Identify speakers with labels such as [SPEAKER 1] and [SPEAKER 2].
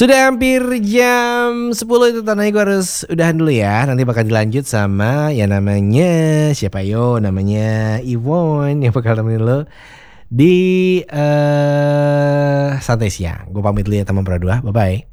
[SPEAKER 1] Sudah hampir jam 10 itu tandanya gue harus udahan dulu ya. Nanti bakal dilanjut sama yang namanya siapa yo? Namanya Iwon yang bakal nemenin lo di santai siang. Gue pamit dulu ya teman Pro 2. Bye bye.